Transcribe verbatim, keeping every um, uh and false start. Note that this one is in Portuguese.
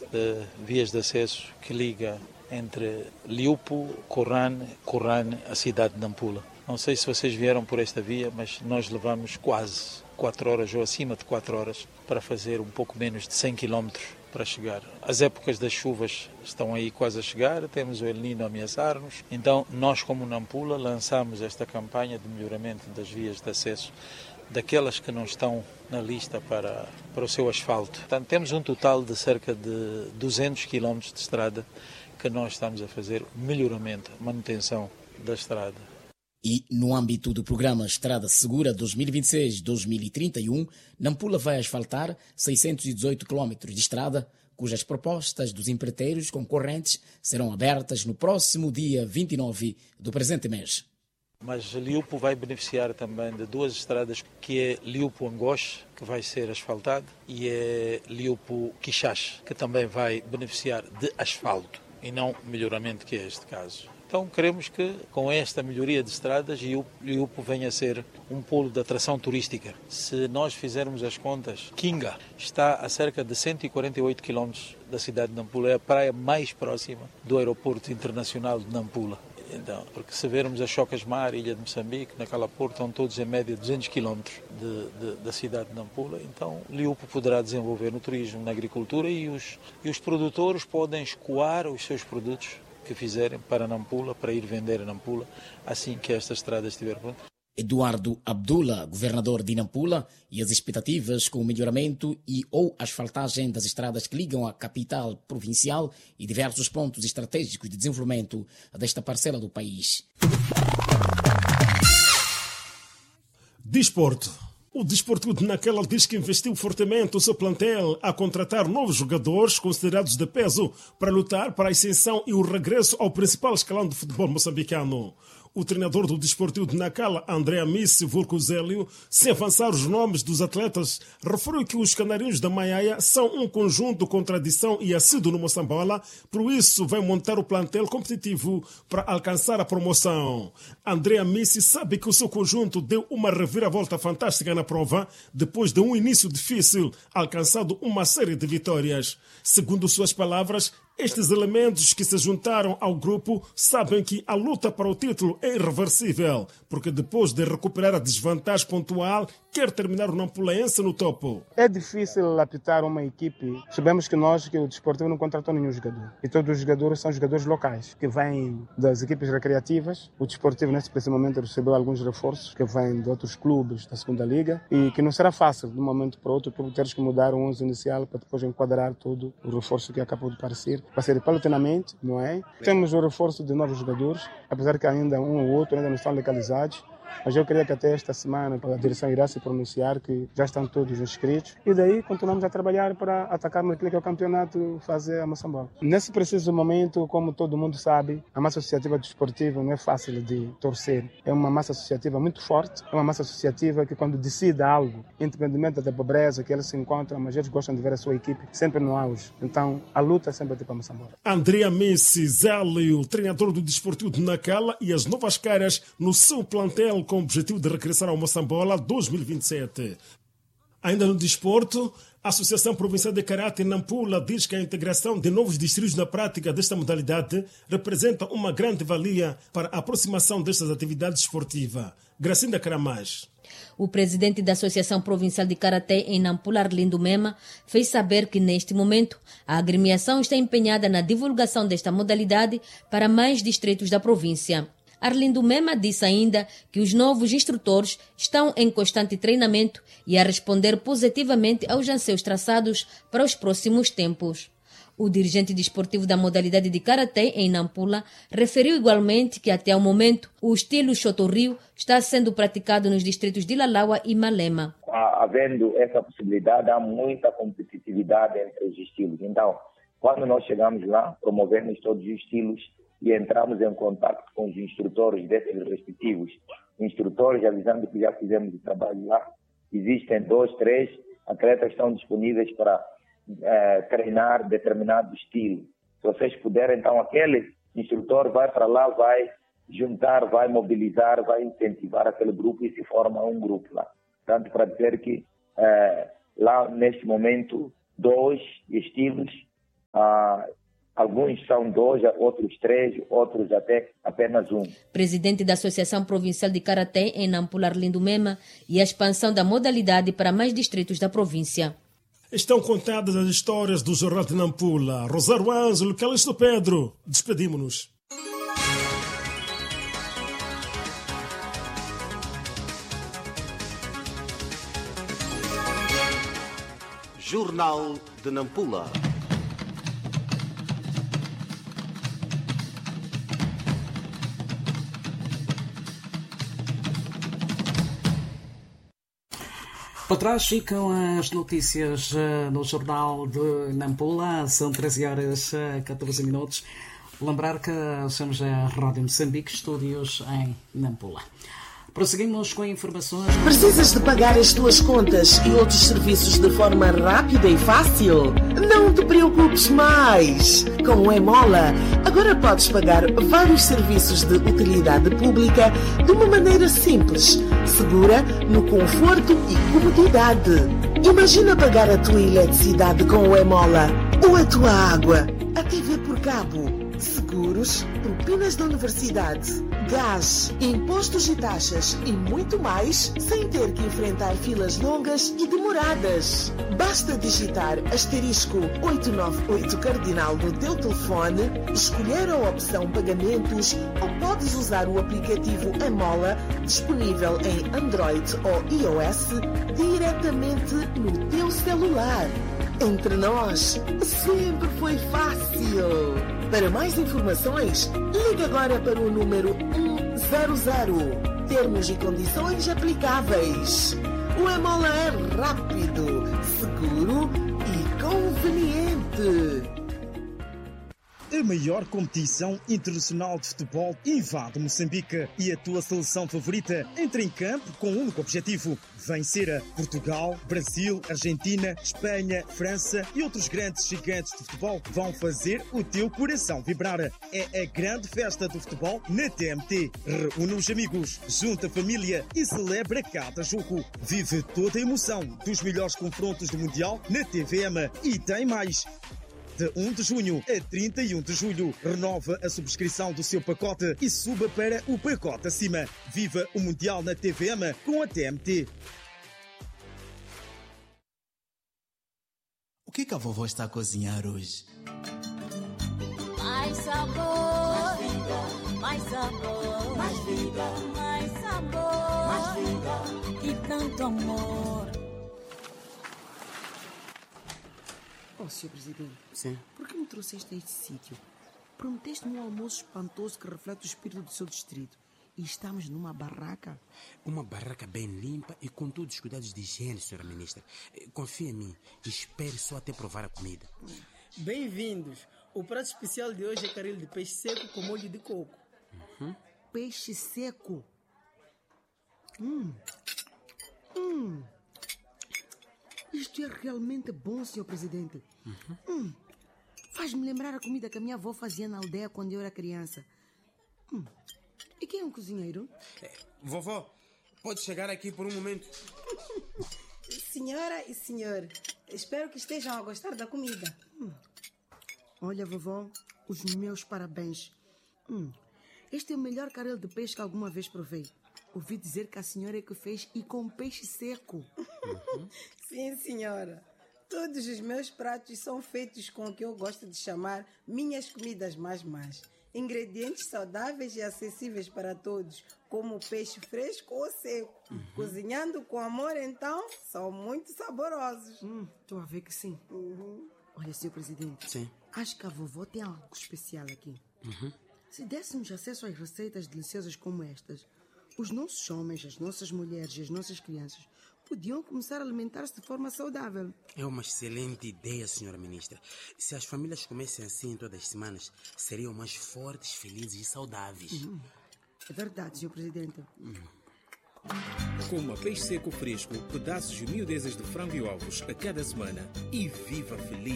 de vias de acesso que liga entre Liupo, Corrane, Corrane, a cidade de Nampula. Não sei se vocês vieram por esta via, mas nós levamos quase quatro horas ou acima de quatro horas para fazer um pouco menos de cem quilómetros para chegar. As épocas das chuvas estão aí quase a chegar, temos o El Niño a ameaçar-nos. Então, nós como Nampula lançamos esta campanha de melhoramento das vias de acesso daquelas que não estão na lista para, para o seu asfalto. Portanto, temos um total de cerca de duzentos quilómetros de estrada que nós estamos a fazer melhoramento, manutenção da estrada. E, no âmbito do programa Estrada Segura dois mil e vinte e seis a dois mil e trinta e um, Nampula vai asfaltar seiscentos e dezoito quilómetros de estrada, cujas propostas dos empreiteiros concorrentes serão abertas no próximo dia vinte e nove do presente mês. Mas Liupo vai beneficiar também de duas estradas, que é Liupo-Angoche, que vai ser asfaltado, e é Liupo-Quixás, que também vai beneficiar de asfalto e não melhoramento, que é este caso. Então queremos que com esta melhoria de estradas Liupo venha a ser um polo de atração turística. Se nós fizermos as contas, Kinga está a cerca de cento e quarenta e oito quilómetros da cidade de Nampula, é a praia mais próxima do aeroporto internacional de Nampula. Então, porque se vermos a Chocas-Mar, Ilha de Moçambique, naquela porto, estão todos em média duzentos quilómetros de, de, da cidade de Nampula. Então, Liupo poderá desenvolver no turismo, na agricultura, e os, e os produtores podem escoar os seus produtos que fizerem para Nampula, para ir vender a Nampula, assim que esta estrada estiver pronta. Eduardo Abdullah, governador de Nampula, e as expectativas com o melhoramento e ou asfaltagem das estradas que ligam a capital provincial e diversos pontos estratégicos de desenvolvimento desta parcela do país. Desporto. O Desportivo de Nacala diz que investiu fortemente o seu plantel a contratar novos jogadores considerados de peso para lutar para a ascensão e o regresso ao principal escalão do futebol moçambicano. O treinador do Desportivo de Nacala, André Amissi Vulco Zélio, sem avançar os nomes dos atletas, referiu que os canarinhos da Maiaia são um conjunto com tradição e assíduo no Moçambola, por isso vai montar o plantel competitivo para alcançar a promoção. André Amissi sabe que o seu conjunto deu uma reviravolta fantástica na prova, depois de um início difícil, alcançado uma série de vitórias. Segundo suas palavras, estes elementos que se juntaram ao grupo sabem que a luta para o título é irreversível, porque depois de recuperar a desvantagem pontual, quer terminar o nampulense no topo. É difícil apitar uma equipe. Sabemos que nós, que o Desportivo não contratou nenhum jogador. E todos os jogadores são jogadores locais, que vêm das equipes recreativas. O Desportivo, nesse preciso momento, recebeu alguns reforços que vêm de outros clubes da segunda Liga e que não será fácil, de um momento para o outro, por teres que mudar o onze inicial para depois enquadrar todo o reforço que acabou de aparecer. Vai ser paulatinamente, não é? Temos o reforço de novos jogadores, apesar que ainda um ou outro ainda não estão localizados. Mas eu creio que até esta semana a direção irá se pronunciar que já estão todos inscritos. E daí continuamos a trabalhar para atacarmos aquilo que é o campeonato, fazer a Moçambola. Nesse preciso momento, como todo mundo sabe, a massa associativa desportiva não é fácil de torcer. É uma massa associativa muito forte, é uma massa associativa que quando decide algo, independentemente da pobreza que eles se encontram, mas eles gostam de ver a sua equipe sempre no auge. Então, a luta é sempre para a Moçambola. André Messi Zélio, treinador do Desportivo de Nacala, e as novas caras no seu plantel com o objetivo de regressar ao Moçambola dois mil e vinte e sete. Ainda no desporto, a Associação Provincial de Karate Nampula diz que a integração de novos distritos na prática desta modalidade representa uma grande valia para a aproximação destas atividades esportivas. Gracinda Caramás. O presidente da Associação Provincial de Karatê em Nampula, Arlindo Mema, fez saber que, neste momento, a agremiação está empenhada na divulgação desta modalidade para mais distritos da província. Arlindo Mema disse ainda que os novos instrutores estão em constante treinamento e a responder positivamente aos anseios traçados para os próximos tempos. O dirigente desportivo da modalidade de Karatê em Nampula referiu igualmente que até o momento o estilo Xotorrio está sendo praticado nos distritos de Lalaua e Malema. Havendo essa possibilidade, há muita competitividade entre os estilos. Então, quando nós chegamos lá, promovemos todos os estilos e entramos em contato com os instrutores desses respectivos instrutores, avisando que já fizemos o trabalho lá. Existem dois, três atletas que estão disponíveis para eh, treinar determinado estilo. Se vocês puderem, então, aquele instrutor vai para lá, vai juntar, vai mobilizar, vai incentivar aquele grupo e se forma um grupo lá. Tanto para dizer que eh, lá, neste momento, dois estilos Ah, alguns são dois, outros três, outros até apenas um. Presidente da Associação Provincial de Karaté em Nampula, Arlindo Mema, e a expansão da modalidade para mais distritos da província. Estão contadas as histórias do Jornal de Nampula. Rosário Ângelo, Calixto Pedro, despedimos-nos. Jornal de Nampula. Para trás ficam as notícias uh, no Jornal de Nampula. São treze horas e catorze minutos. Lembrar que somos a Rádio Moçambique, estúdios em Nampula. Prosseguimos com informações. Precisas de pagar as tuas contas e outros serviços de forma rápida e fácil? Não te preocupes mais! Com o Emola, agora podes pagar vários serviços de utilidade pública de uma maneira simples, segura, no conforto e comodidade. Imagina pagar a tua eletricidade com o Emola, ou a tua água, a T V por cabo, seguros, propinas da universidade, gás, impostos e taxas e muito mais, sem ter que enfrentar filas longas e demoradas. Basta digitar asterisco oitocentos e noventa e oito cardinal no teu telefone, escolher a opção pagamentos ou podes usar o aplicativo Emola, disponível em Android ou iOS, diretamente no teu celular. Entre nós, sempre foi fácil. Para mais informações, ligue agora para o número um zero zero. Termos e condições aplicáveis. O Emola é rápido, seguro e conveniente. A maior competição internacional de futebol invade Moçambique e a tua seleção favorita entra em campo com um único objetivo: vencer a Portugal, Brasil, Argentina, Espanha, França e outros grandes gigantes de futebol vão fazer o teu coração vibrar. É a grande festa do futebol na T M T. Reúne os amigos, junta a família e celebra cada jogo. Vive toda a emoção dos melhores confrontos do Mundial na T V M e tem mais. De um de junho a trinta e um de julho, renova a subscrição do seu pacote e suba para o pacote acima. Viva o Mundial na T V M com a T M T. O que, que a vovó está a cozinhar hoje? Mais sabor, mais vida, mais sabor, mais vida, mais sabor, mais vida e tanto amor. Oh, senhor Presidente. Sim. Por que me trouxeste a este sítio? Prometeste-me um almoço espantoso que reflete o espírito do seu distrito. E estamos numa barraca. Uma barraca bem limpa e com todos os cuidados de higiene, senhora Ministra. Confie em mim e espere só até provar a comida. Bem-vindos. O prato especial de hoje é caril de peixe seco com molho de coco. Uhum. Peixe seco? Hum. Hum. Isto é realmente bom, senhor Presidente. Uhum. Hum. Faz-me lembrar a comida que a minha avó fazia na aldeia quando eu era criança. Hum. E quem é um cozinheiro? É, vovó, pode chegar aqui por um momento? Senhora e senhor, espero que estejam a gostar da comida. Hum. Olha, vovó, os meus parabéns. Hum. Este é o melhor caril de peixe que alguma vez provei. Ouvi dizer que a senhora é que fez e com peixe seco. Uhum. Sim, senhora. Todos os meus pratos são feitos com o que eu gosto de chamar minhas comidas mais más. Ingredientes saudáveis e acessíveis para todos, como peixe fresco ou seco. Uhum. Cozinhando com amor, então, são muito saborosos. Estou hum, a ver que sim. Uhum. Olha, senhor Presidente. Sim. Acho que a vovó tem algo especial aqui. Uhum. Se dessemos acesso às receitas deliciosas como estas, os nossos homens, as nossas mulheres e as nossas crianças podiam começar a alimentar-se de forma saudável. É uma excelente ideia, senhora Ministra. Se as famílias comessem assim todas as semanas, seriam mais fortes, felizes e saudáveis. Uhum. É verdade, senhor Presidente. Uhum. Coma peixe seco fresco, pedaços e miudezas de frango e ovos a cada semana e viva feliz.